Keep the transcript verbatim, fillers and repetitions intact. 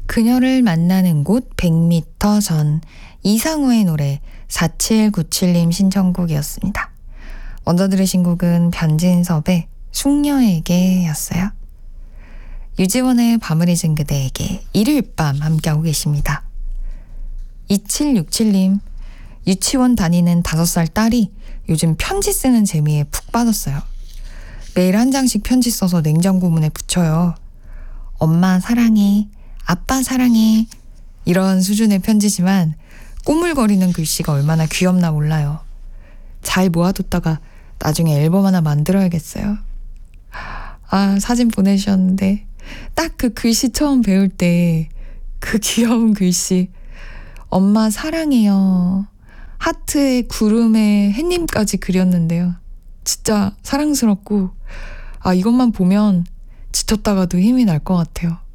그녀를 만나는 곳 백 미터 전, 이상우의 노래. 사칠구칠님 신청곡이었습니다. 먼저 들으신 곡은 변진섭의 숙녀에게 였어요. 유지원의 밤을 잊은 그대에게, 일요일 밤 함께하고 계십니다. 이칠육칠님, 유치원 다니는 다섯 살 딸이 요즘 편지 쓰는 재미에 푹 빠졌어요. 매일 한 장씩 편지 써서 냉장고 문에 붙여요. 엄마 사랑해, 아빠 사랑해, 이런 수준의 편지지만 꼬물거리는 글씨가 얼마나 귀엽나 몰라요. 잘 모아뒀다가 나중에 앨범 하나 만들어야겠어요. 아, 사진 보내주셨는데 딱 그 글씨 처음 배울 때 그 귀여운 글씨, 엄마 사랑해요, 하트에 구름에 햇님까지 그렸는데요. 진짜 사랑스럽고, 아, 이것만 보면 지쳤다가도 힘이 날 것 같아요.